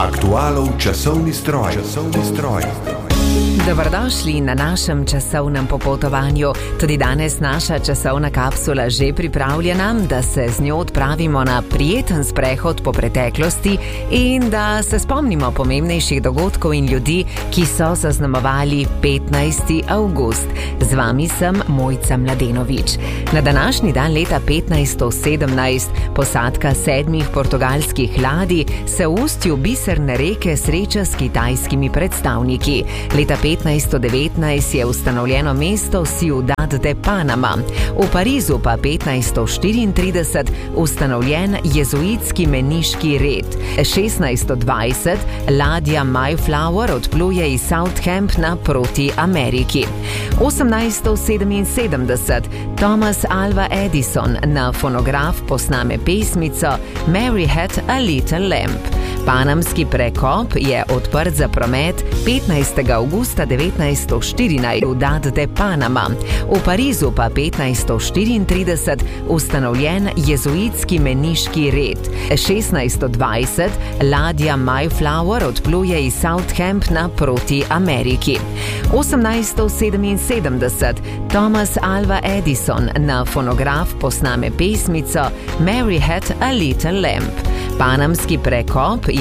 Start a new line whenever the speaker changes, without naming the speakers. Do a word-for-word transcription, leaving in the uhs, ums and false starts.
Aktualov časovni stroj. Časovni stroj.
Dobrodošli na našem časovnem popotovanju. Tudi danes naša časovna kapsula že pripravljena, da se z njo odpravimo na prijeten sprehod po preteklosti in da se spomnimo pomembnejših dogodkov in ljudi, ki so zaznamovali petnajsti avgust. Z vami sem Mojca Mladenovič. Na današnji dan leta petnajsto sedemnajst posadka sedmih portugalskih ladij se v ustju biserne reke sreča s kitajskimi predstavniki. Leta petnajsto devetnajst je ustanovljeno mesto Ciudad de Panama. V Parizu pa petnajsto štiriintrideset ustanovljen jezuitski meniški red. šestnajsto dvajset ladja Mayflower odpluje iz Southamptona proti Ameriki. osemnajsto sedeminsedemdeset Thomas Alva Edison na fonograf posname pesmico Mary Had a Little Lamb. Panamski prekop je odprt za promet petnajstega avgusta devetnajsto štirinajst Ciudad de Panama. V Parizu pa petnajsto štiriintrideset ustanovljen jezuitski meniški red. šestnajsto dvajset ladja Mayflower odpluje iz Southamptona proti Ameriki. osemnajsto sedeminsedemdeset Thomas Alva Edison na fonograf posname pesmico Mary Had a Little Lamb. Panamski prekop